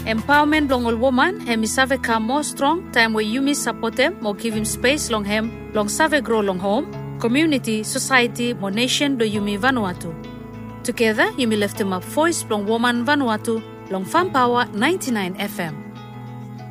Empowerment long all woman, hemi save ka more strong, time where Yumi support him, more give him space long him, long save grow long home, community, society, more nation do Yumi Vanuatu. Together, Yumi left him up voice long woman Vanuatu, long Fan Power 99 FM.